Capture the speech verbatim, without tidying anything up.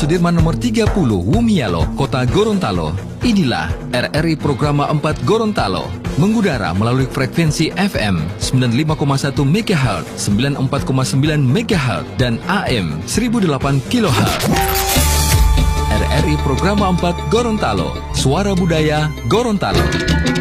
Sudirman nomor tiga puluh, Wumialo, Kota Gorontalo. Inilah R R I Programa empat Gorontalo, mengudara melalui frekuensi F M sembilan puluh lima koma satu megahertz, sembilan puluh empat koma sembilan megahertz, dan A M seribu delapan kilohertz. R R I Programa empat Gorontalo, suara budaya Gorontalo.